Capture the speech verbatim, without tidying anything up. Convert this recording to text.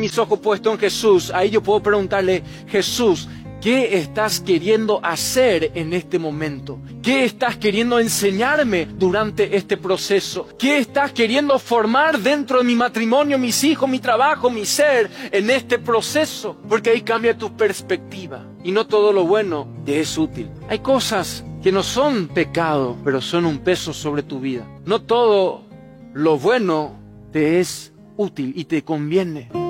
mis ojos puestos en Jesús, ahí yo puedo preguntarle: Jesús, ¿qué estás queriendo hacer en este momento? ¿Qué estás queriendo enseñarme durante este proceso? ¿Qué estás queriendo formar dentro de mi matrimonio, mis hijos, mi trabajo, mi ser en este proceso? Porque ahí cambia tu perspectiva y no todo lo bueno te es útil. Hay cosas que no son pecado, pero son un peso sobre tu vida. No todo lo bueno te es útil y te conviene.